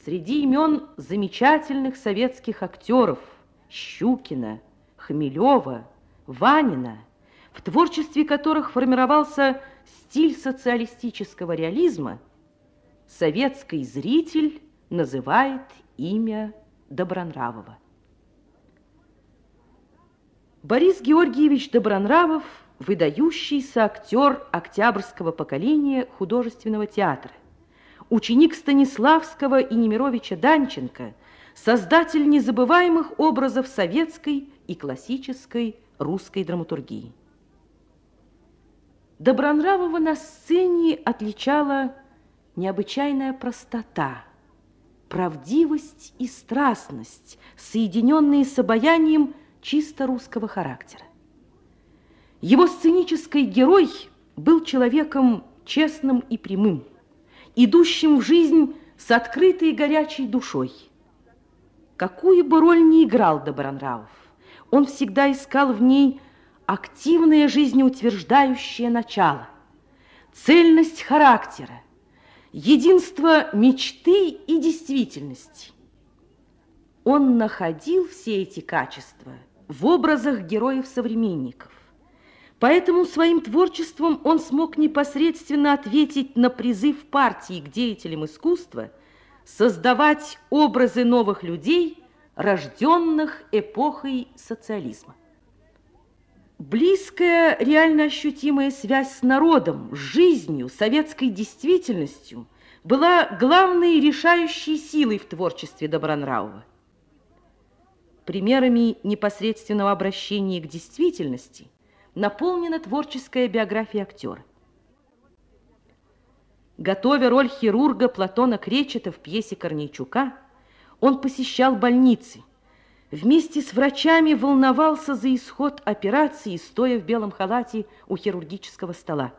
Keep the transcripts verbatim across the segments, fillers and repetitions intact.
Среди имен замечательных советских актеров Щукина, Хмелева, Ванина, в творчестве которых формировался стиль социалистического реализма, советский зритель называет имя Добронравова. Борис Георгиевич Добронравов – выдающийся актер октябрьского поколения художественного театра, ученик Станиславского и Немировича Данченко, создатель незабываемых образов советской и классической русской драматургии. Добронравова на сцене отличала необычайная простота, правдивость и страстность, соединенные с обаянием чисто русского характера. Его сценический герой был человеком честным и прямым, идущим в жизнь с открытой и горячей душой. Какую бы роль ни играл Добронравов, он всегда искал в ней активное жизнеутверждающее начало, цельность характера, единство мечты и действительности. Он находил все эти качества в образах героев-современников. Поэтому своим творчеством он смог непосредственно ответить на призыв партии к деятелям искусства создавать образы новых людей, рожденных эпохой социализма. Близкая, реально ощутимая связь с народом, с жизнью, советской действительностью была главной решающей силой в творчестве Добронравова. Примерами непосредственного обращения к действительности наполнена творческая биография актера. Готовя роль хирурга Платона Кречета в пьесе Корнейчука, он посещал больницы, вместе с врачами волновался за исход операции, стоя в белом халате у хирургического стола.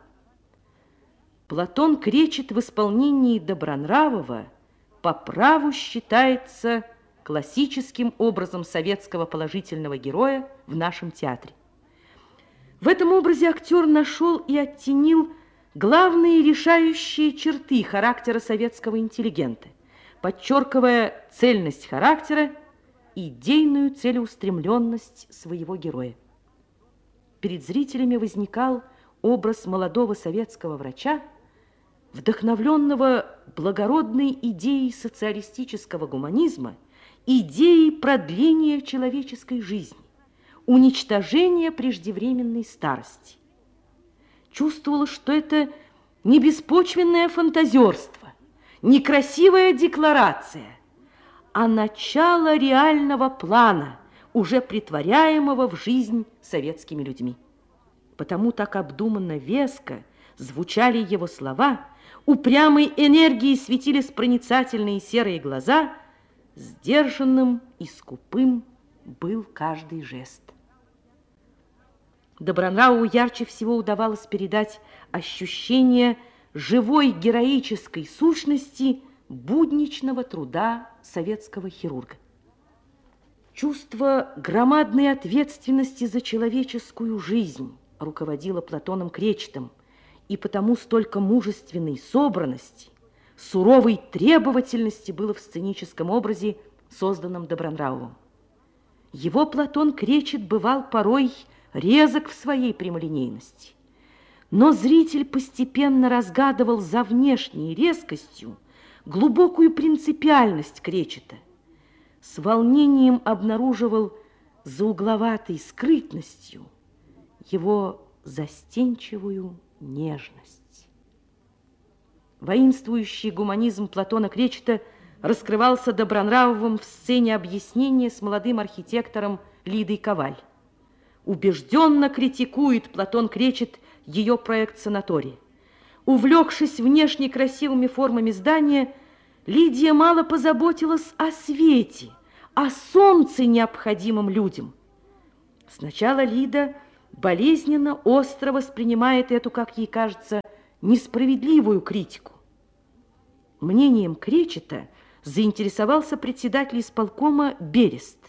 Платон Кречет в исполнении Добронравова по праву считается классическим образом советского положительного героя в нашем театре. В этом образе актер нашел и оттенил главные решающие черты характера советского интеллигента, подчеркивая цельность характера и идейную целеустремленность своего героя. Перед зрителями возникал образ молодого советского врача, вдохновленного благородной идеей социалистического гуманизма, идеей продления человеческой жизни, уничтожения преждевременной старости. Чувствовала, что это не беспочвенное фантазерство, не красивая декларация, а начало реального плана, уже претворяемого в жизнь советскими людьми. Потому так обдуманно веско звучали его слова, упрямой энергией светились проницательные серые глаза, сдержанным и скупым был каждый жест. Добронравову ярче всего удавалось передать ощущение живой героической сущности будничного труда советского хирурга. Чувство громадной ответственности за человеческую жизнь руководило Платоном Кречетом, и потому столько мужественной собранности, суровой требовательности было в сценическом образе, созданном Добронравовым. Его Платон Кречет бывал порой резок в своей прямолинейности, но зритель постепенно разгадывал за внешней резкостью глубокую принципиальность Кречета, с волнением обнаруживал за угловатой скрытностью его застенчивую нежность. Воинствующий гуманизм Платона Кречета раскрывался Добронравовым в сцене объяснения с молодым архитектором Лидой Коваль. Убежденно критикует Платон Кречет ее проект санатория. Увлекшись внешне красивыми формами здания, Лидия мало позаботилась о свете, о солнце, необходимом людям. Сначала Лида болезненно, остро воспринимает эту, как ей кажется, несправедливую критику. Мнением Кречета заинтересовался председатель исполкома Берест.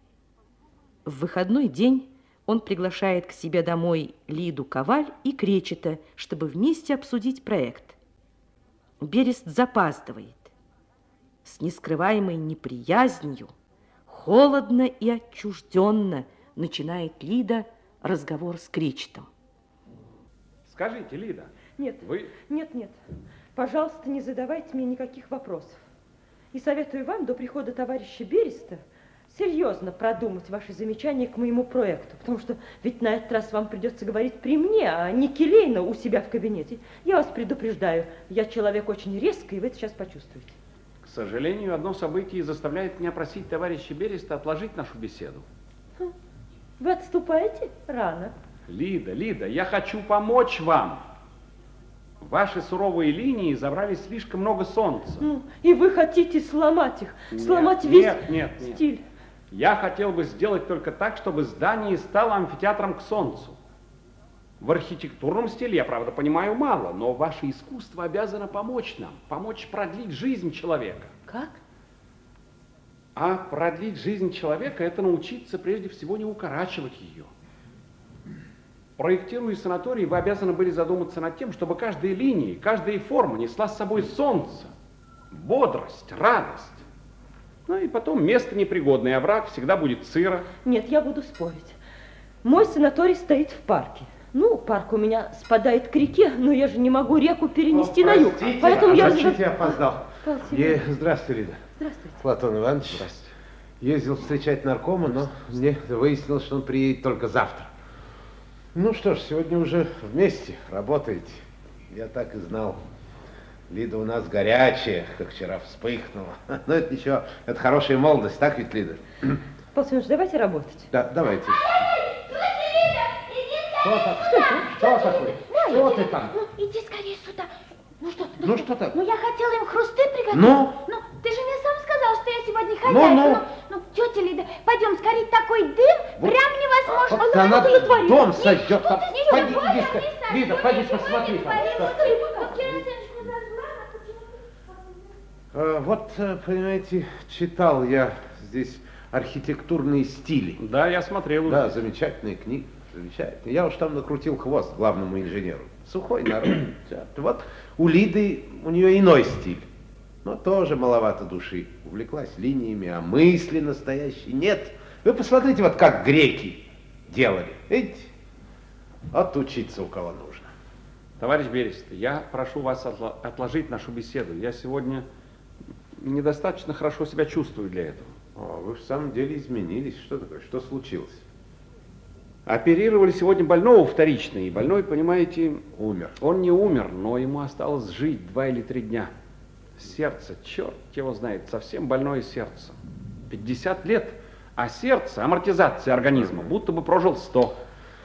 В выходной день он приглашает к себе домой Лиду Коваль и Кречета, чтобы вместе обсудить проект. Берест запаздывает. С нескрываемой неприязнью, холодно и отчужденно начинает Лида разговор с Кречетом. Скажите, Лида. Нет, вы... нет, нет. Пожалуйста, не задавайте мне никаких вопросов. И советую вам до прихода товарища Береста серьезно продумать ваши замечания к моему проекту, потому что ведь на этот раз вам придется говорить при мне, а не келейно у себя в кабинете. Я вас предупреждаю, я человек очень резкий, и вы это сейчас почувствуете. К сожалению, одно событие заставляет меня просить товарища Береста отложить нашу беседу. Вы отступаете рано. Лида, Лида, я хочу помочь вам. Ваши суровые линии забрали слишком много солнца. Ну, и вы хотите сломать их, нет, сломать весь нет, нет, нет. стиль. Я хотел бы сделать только так, чтобы здание стало амфитеатром к солнцу. В архитектурном стиле я, правда, понимаю мало, но ваше искусство обязано помочь нам, помочь продлить жизнь человека. Как? А продлить жизнь человека – это научиться прежде всего не укорачивать ее. Проектируя санаторий, вы обязаны были задуматься над тем, чтобы каждая линия, каждая форма несла с собой солнце, бодрость, радость. Ну и потом место непригодное, овраг всегда будет сыро. Нет, я буду спорить. Мой санаторий стоит в парке. Ну, парк у меня спадает к реке, но я же не могу реку перенести О, на юг. простите, Поэтому я... Простите, я опоздал. Е... Здравствуйте, Лида. Здравствуйте. Платон Иванович. Здравствуйте. Ездил встречать наркома, но мне выяснилось, что он приедет только завтра. Ну что ж, сегодня уже вместе работаете. Я так и знал. Лида у нас горячая, как вчера вспыхнула. Но это ничего, это хорошая молодость, так ведь, Лида? Павел, давайте работать. Да, давайте. Что так? Что это? Что такое? Что ты там? Ну, иди скорее сюда. Ну что ты? Ну что так? Ну я хотела им хрусты приготовить. Ну? Ну, ты же мне сам сказал, что я сегодня хозяйка. Ну, ну. Ну, ну, тетя Лида, пойдем скорее, такой дым, Вот. прям невозможно. Вот Он она меня удовлетворил. дом сойдет. Что Там. ты Пойди, ничего, иди, Валя, скорее. не знаю, Лида, что пойди, ничего посмотри. не творится. там. Вот керосиночку зажгла, а тут А, Вот, э, понимаете, читал я здесь архитектурные стили. Да, я смотрел уже. Да, замечательная книга, замечательная. Я уж там накрутил хвост главному инженеру. Сухой народ. Вот у Лиды, у нее иной стиль, но тоже маловато души. Увлеклась линиями, а мысли настоящей нет. Вы посмотрите, вот как греки делали. Видите? Отучиться у кого нужно. Товарищ Берест, я прошу вас отло- отложить нашу беседу. Я сегодня недостаточно хорошо себя чувствую для этого. О, вы в самом деле изменились. Что такое? Что случилось? Оперировали сегодня больного вторично, и больной, понимаете, Умер. он не умер, но ему осталось жить два или три дня. Сердце, черт его знает, совсем больное сердце. пятьдесят лет, а сердце, амортизация организма, будто бы прожил сто.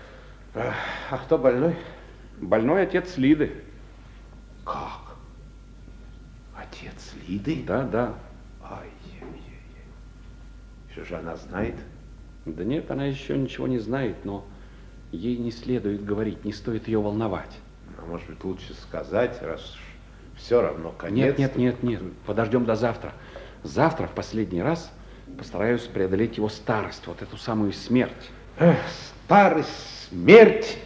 А кто больной? Больной отец Лиды. Как? Отец Лиды? Да, да. Ай-яй-яй. Что же она знает? Да нет, она еще ничего не знает, но ей не следует говорить, не стоит ее волновать. А может быть, лучше сказать, раз все равно конец. Нет, нет, нет, нет, подождем до завтра. Завтра в последний раз постараюсь преодолеть его старость, вот эту самую смерть. Эх, старость, смерть.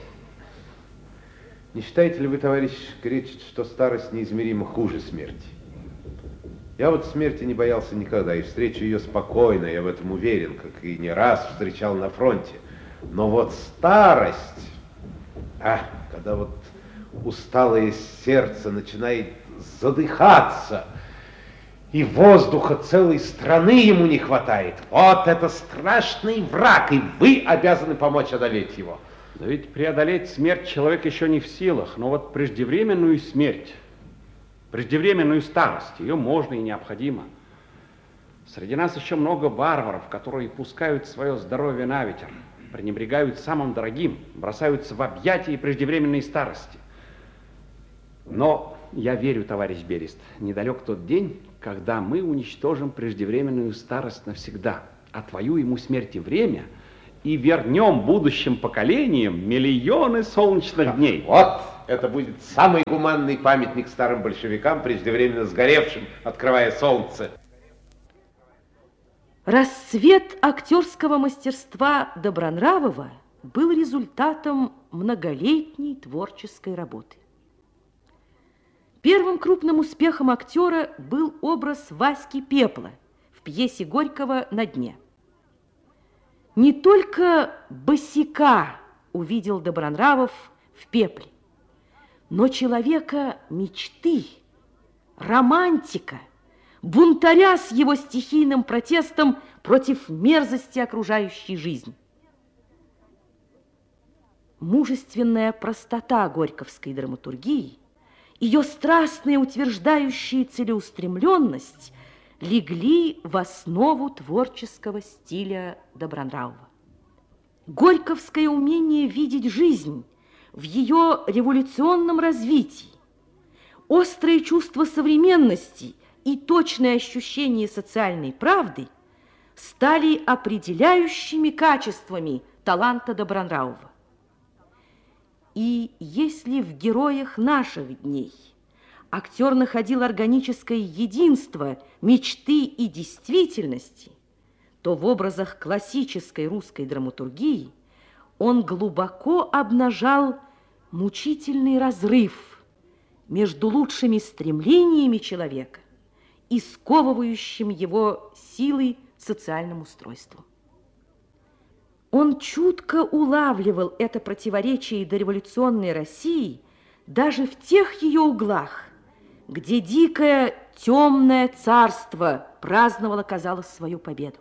Не считаете ли вы, товарищ Кречет, что старость неизмеримо хуже смерти? Я вот смерти не боялся никогда, и встречу ее спокойно, я в этом уверен, как и не раз встречал на фронте. Но вот старость, а, когда вот усталое сердце начинает задыхаться, и воздуха целой страны ему не хватает, вот это страшный враг, и вы обязаны помочь одолеть его. Да ведь преодолеть смерть человек еще не в силах, но вот преждевременную смерть, преждевременную старость, ее можно и необходимо. Среди нас еще много варваров, которые пускают свое здоровье на ветер, пренебрегают самым дорогим, бросаются в объятия преждевременной старости. Но я верю, товарищ Берест, недалек тот день, когда мы уничтожим преждевременную старость навсегда, отвоюем у смерти время и вернем будущим поколениям миллионы солнечных дней. Вот, это будет самый гуманный памятник старым большевикам, преждевременно сгоревшим, открывая солнце. Расцвет актерского мастерства Добронравова был результатом многолетней творческой работы. Первым крупным успехом актера был образ Васьки Пепла в пьесе Горького «На дне». Не только босяка увидел Добронравов в Пепле, но человека мечты, романтика, бунтаря с его стихийным протестом против мерзости окружающей жизни. Мужественная простота горьковской драматургии, ее страстная утверждающая целеустремленность легли в основу творческого стиля Добронравова. Горьковское умение видеть жизнь в ее революционном развитии, острое чувство современности и точное ощущение социальной правды стали определяющими качествами таланта Добронравова. И если в героях наших дней актер находил органическое единство мечты и действительности, то в образах классической русской драматургии он глубоко обнажал мучительный разрыв между лучшими стремлениями человека и сковывающим его силой социальным устройством. Он чутко улавливал это противоречие дореволюционной России даже в тех ее углах, где дикое темное царство праздновало, казалось, свою победу.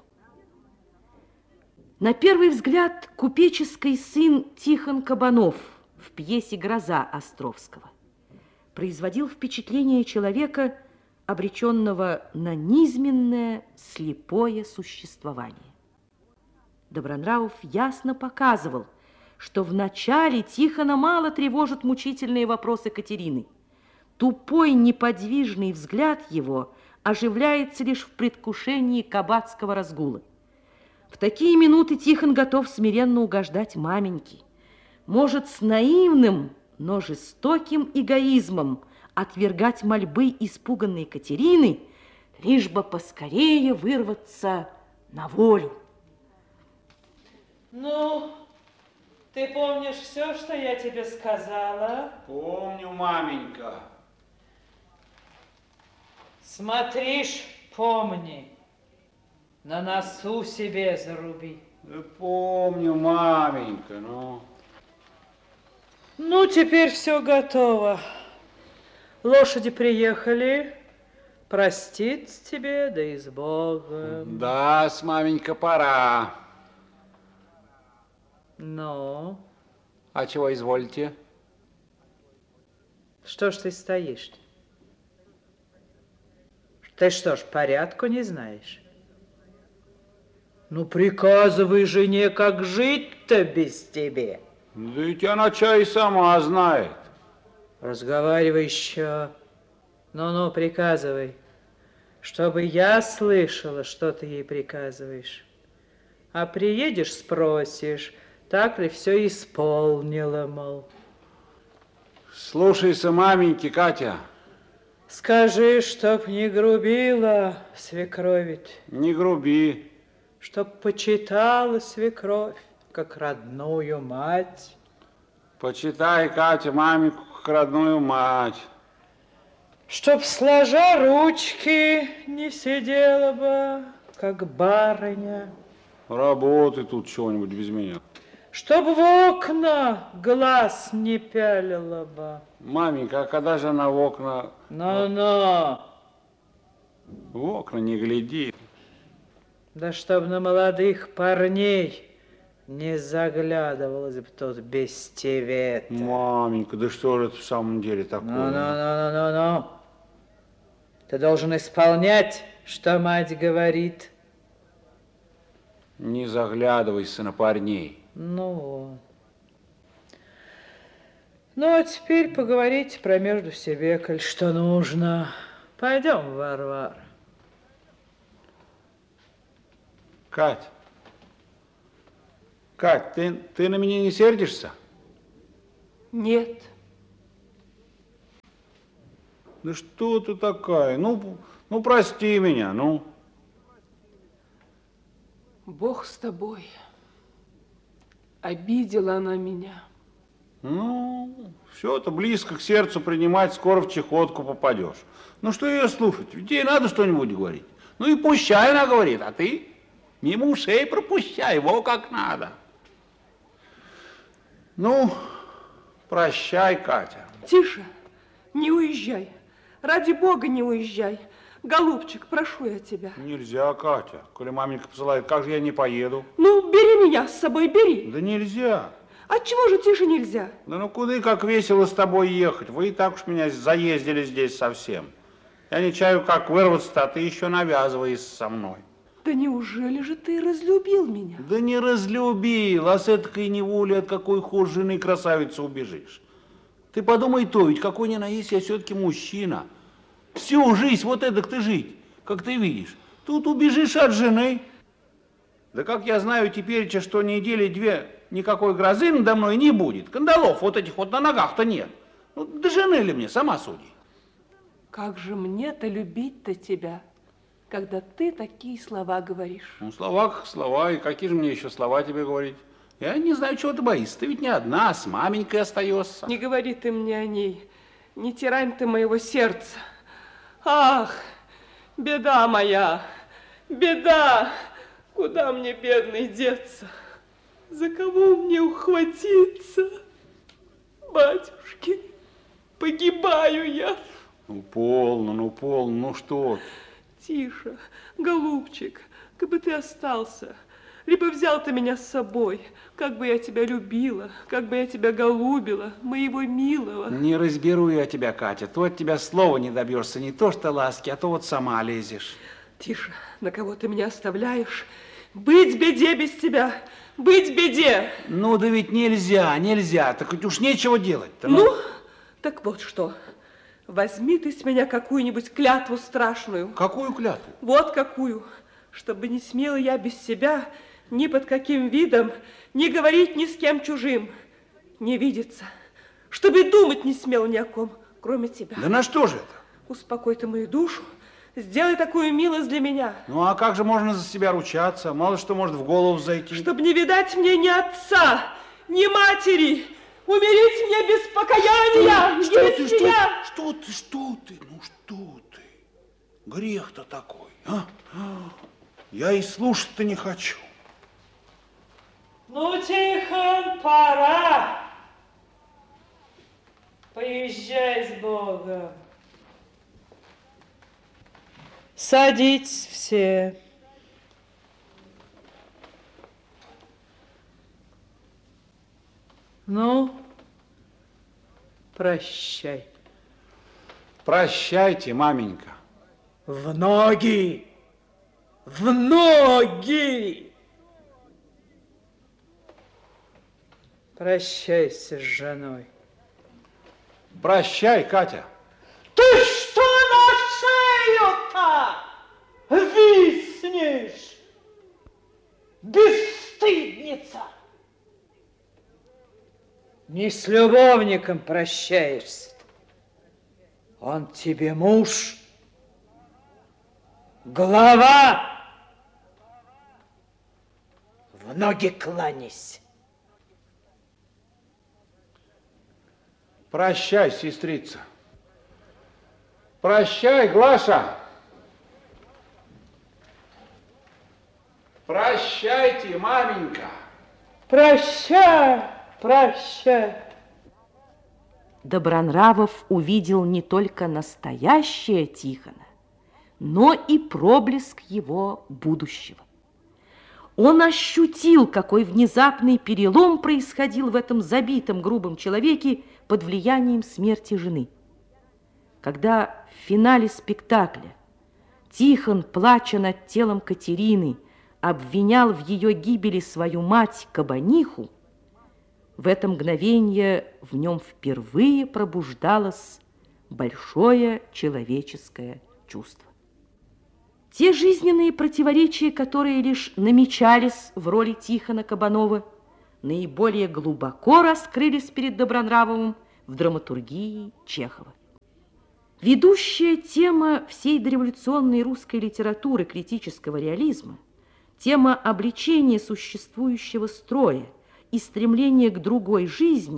На первый взгляд, купеческий сын Тихон Кабанов в пьесе «Гроза» Островского производил впечатление человека, обреченного на низменное, слепое существование. Добронравов ясно показывал, что вначале Тихона мало тревожат мучительные вопросы Катерины. Тупой, неподвижный взгляд его оживляется лишь в предвкушении кабацкого разгула. В такие минуты Тихон готов смиренно угождать маменьке. Может с наивным, но жестоким эгоизмом отвергать мольбы испуганной Катерины, лишь бы поскорее вырваться на волю. Ну, ты помнишь все, что я тебе сказала? Помню, маменька. Смотришь, помни, на носу себе заруби. Да помню, маменька, ну. Ну, теперь все готово. Лошади приехали. Проститься тебе, да и с Богом. Да, с маменька, пора. Ну? А чего изволите? Что ж ты стоишь? Ты что ж, порядку не знаешь? Ну, приказывай жене, как жить-то без тебя. Да ведь она чай сама знает. Разговаривай еще. Ну-ну, приказывай. Чтобы я слышала, что ты ей приказываешь. А приедешь, спросишь, так ли все исполнила, мол. Слушайся, маменьки, Катя. Скажи, чтоб не грубила свекровь. Не груби. Чтоб почитала свекровь, как родную мать. Почитай, Катя, маменьку, как родную мать. Чтоб, сложа ручки, не сидела бы, как барыня. Работай тут чего-нибудь без меня. Чтоб в окна глаз не пялила бы. Маменька, а когда же она в окна... Ну-ну. В окна не гляди. Да чтоб на молодых парней не заглядывалась бы тут без тебя. Маменька, да что же это в самом деле такое? Ну-ну-ну-ну-ну-ну. Ты должен исполнять, что мать говорит. Не заглядывайся на парней. Ну вот. Ну, а теперь поговорите про между себе, коль что нужно. Пойдем, Варвара. Кать, Кать, ты, ты на меня не сердишься? Нет. Ну что ты такая? Ну, ну прости меня, ну. Бог с тобой. Обидела она меня. Ну, все это близко к сердцу принимать, скоро в чехотку попадешь. Ну, что ее слушать? Ведь ей надо что-нибудь говорить. Ну и пущай она говорит, а ты мимо ушей пропущай, его как надо. Ну, прощай, Катя. Тише, не уезжай. Ради Бога, не уезжай. Голубчик, прошу я тебя. Нельзя, Катя. Коли маменька посылает, как же я не поеду? Ну, бери меня с собой, бери. Да нельзя. Отчего же, Тише, нельзя? Да ну куда и как весело с тобой ехать. Вы и так уж меня заездили здесь совсем. Я не чаю, как вырваться-то, а ты еще навязываешься со мной. Да неужели же ты разлюбил меня? Да не разлюбил, а с этой неволи от какой хуже жены красавицы убежишь. Ты подумай то, ведь какой ни на есть я все-таки мужчина. Всю жизнь вот эдак ты жить, как ты видишь. Тут убежишь от жены. Да как я знаю теперь, что недели две никакой грозы надо мной не будет. Кандалов вот этих вот на ногах-то нет. Ну, до жены ли мне, сама суди. Как же мне-то любить-то тебя, когда ты такие слова говоришь? Ну, слова как слова, и какие же мне еще слова тебе говорить? Я не знаю, чего ты боишься. Ты ведь не одна, с маменькой остаешься. Не говори ты мне о ней, не тирань ты моего сердца. Ах, беда моя, беда! Куда мне, бедный, деться? За кого мне ухватиться? Батюшки, погибаю я. Ну, полно, ну, полно, ну что ты? Тише, голубчик, как бы ты остался, либо взял ты меня с собой, как бы я тебя любила, как бы я тебя голубила, моего милого. Не разберу я тебя, Катя, то от тебя слова не добьешься, не то что ласки, а то вот сама лезешь. Тише, на кого ты меня оставляешь? Быть беде без тебя, быть беде. Ну, да ведь нельзя, нельзя, так ведь уж нечего делать-то. Ну, ну, так вот что, возьми ты с меня какую-нибудь клятву страшную. Какую клятву? Вот какую, чтобы не смела я без себя ни под каким видом не говорить ни с кем чужим, не видеться, чтобы и думать не смел ни о ком, кроме тебя. Да на что же это? Успокой ты мою душу, сделай такую милость для меня. Ну, а как же можно за себя ручаться? Мало что может в голову зайти. Чтобы не видать мне ни отца, ни матери, умереть мне без покаяния. Что ты, что, я... что ты, что ты, ну что ты? Грех-то такой, а? Я и слушать-то не хочу. Ну, Тихон, пора. Поезжай с Богом. Садитесь все. Ну, прощай. Прощайте, маменька. В ноги! В ноги! Прощайся с женой. Прощай, Катя. Ты что на шею-то виснешь? Бесстыдница! Не с любовником прощаешься. Он тебе муж, глава. В ноги кланяйся. Прощай, сестрица. Прощай, Глаша. Прощайте, маменька. Прощай, прощай. Добронравов увидел не только настоящее Тихона, но и проблеск его будущего. Он ощутил, какой внезапный перелом происходил в этом забитом грубом человеке под влиянием смерти жены. Когда в финале спектакля Тихон, плача над телом Катерины, обвинял в ее гибели свою мать Кабаниху, в это мгновение в нем впервые пробуждалось большое человеческое чувство. Те жизненные противоречия, которые лишь намечались в роли Тихона Кабанова, наиболее глубоко раскрылись перед Добронравовым в драматургии Чехова. Ведущая тема всей дореволюционной русской литературы критического реализма, тема обличения существующего строя и стремления к другой жизни,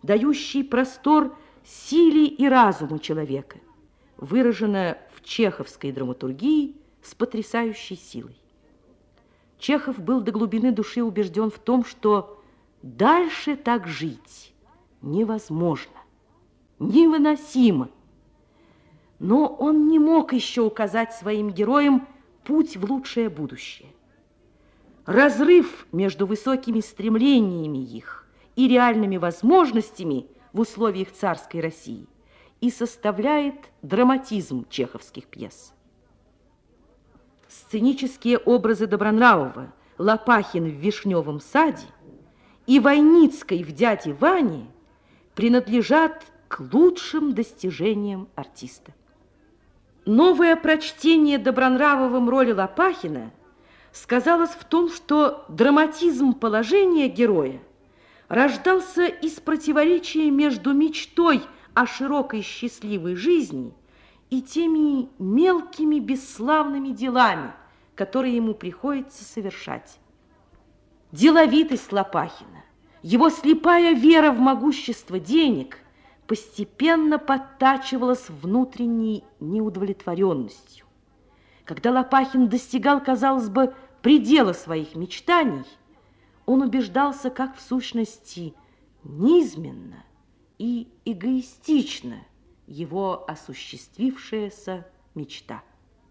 дающий простор силе и разуму человека, выражено в чеховской драматургии с потрясающей силой. Чехов был до глубины души убежден в том, что дальше так жить невозможно, невыносимо. Но он не мог еще указать своим героям путь в лучшее будущее. Разрыв между высокими стремлениями их и реальными возможностями в условиях царской России и составляет драматизм чеховских пьес. Сценические образы Добронравова, Лопахин в «Вишневом саде» и Войницкой в «Дяде Ване» принадлежат к лучшим достижениям артиста. Новое прочтение Добронравовым роли Лопахина сказалось в том, что драматизм положения героя рождался из противоречия между мечтой о широкой счастливой жизни и теми мелкими бесславными делами, которые ему приходится совершать. Деловитость Лопахина, его слепая вера в могущество денег постепенно подтачивалась внутренней неудовлетворенностью. Когда Лопахин достигал, казалось бы, предела своих мечтаний, он убеждался, как в сущности низменно и эгоистично его осуществившаяся мечта.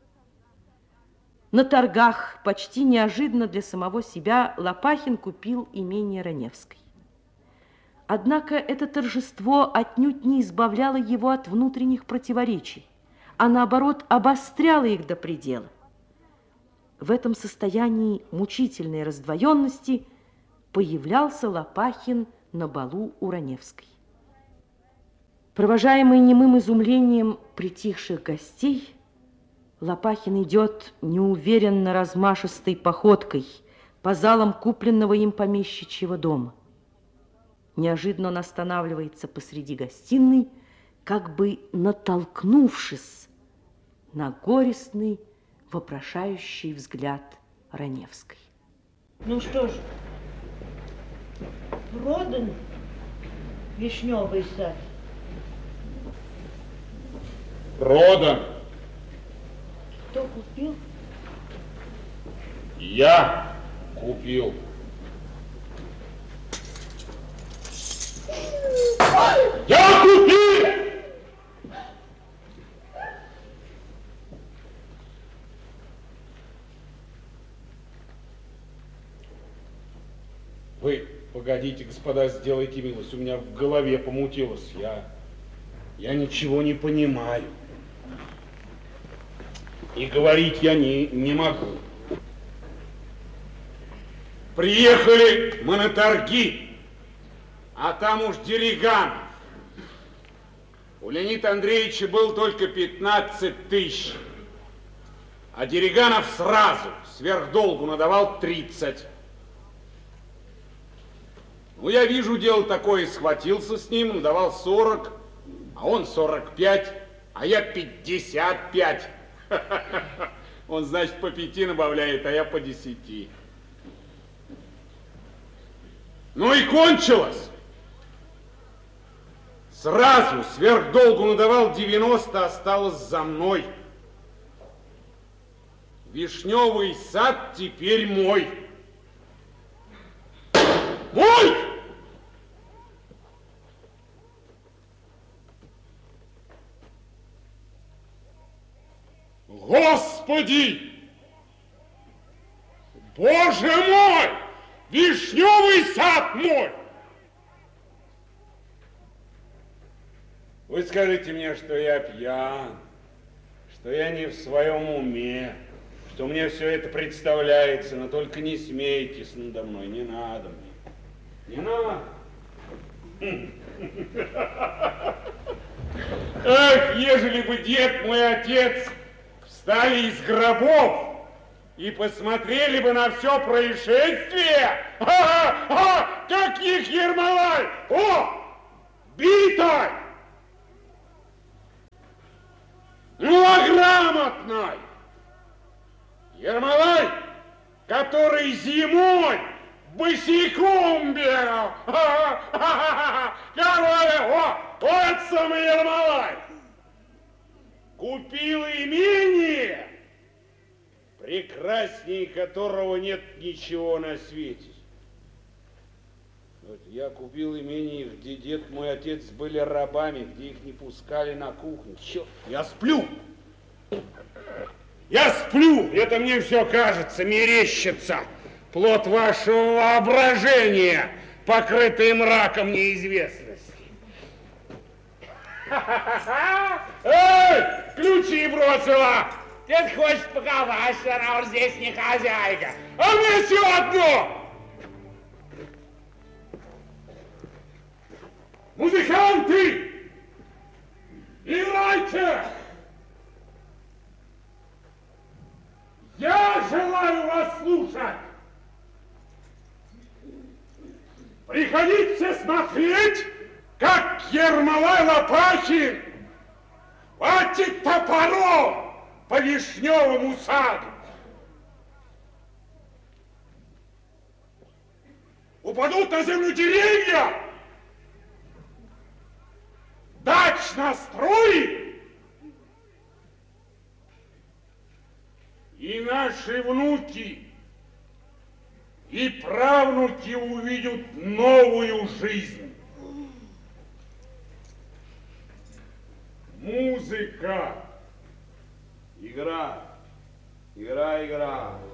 На торгах почти неожиданно для самого себя Лопахин купил имение Раневской. Однако это торжество отнюдь не избавляло его от внутренних противоречий, а наоборот обостряло их до предела. В этом состоянии мучительной раздвоенности появлялся Лопахин на балу у Раневской. Провожаемый немым изумлением притихших гостей, Лопахин идет неуверенно размашистой походкой по залам купленного им помещичьего дома. Неожиданно он останавливается посреди гостиной, как бы натолкнувшись на горестный, вопрошающий взгляд Раневской. Ну что ж, продан Вишневый сад? Продан. Кто купил? Я купил. Я купил! Вы погодите, господа, сделайте милость. У меня в голове помутилось. Я, я ничего не понимаю. И говорить я не, не могу. Приехали мы на торги, а там уж Дериганов. У Леонида Андреевича был только пятнадцать тысяч, а Дериганов сразу сверхдолгу надавал тридцать. Ну, я вижу, дело такое, схватился с ним, надавал сорок, а он сорок пять, а я пятьдесят пять. Он, значит, по пяти набавляет, а я по десяти. Ну и кончилось. Сразу сверхдолгу надавал девяносто, осталось за мной. Вишневый сад теперь мой. Мой! Господи! Боже мой! Вишневый сад мой! Вы скажите мне, что я пьян, что я не в своем уме, что мне все это представляется, но только не смейтесь надо мной, не надо мне. Не надо. Ах, ежели бы дед мой отец встали из гробов и посмотрели бы на все происшествие. А-а-а! Каких Ермолай! О! Битой! Ну, а грамотной! Ермолай, который зимой босиком бегал. Короче, о, вот самый Ермолай. Купил имение, прекрасней которого нет ничего на свете. Вот я купил имение, где дед мой отец были рабами, где их не пускали на кухню. Черт, я сплю. Я сплю, это мне все кажется, мерещится. Плод вашего воображения, покрытый мраком неизвестности. Эй, ключи бросила! Дед хочет паковать, что она здесь не хозяйка. А мне все одно! Музыканты! Играйте! Я желаю вас слушать! Приходите смотреть, как Ермолай Лопахин хватит топором по вишневому саду. Упадут на землю деревья, дач настроит, и наши внуки и правнуки увидят новую жизнь. Музыка. Игра. Игра, игра.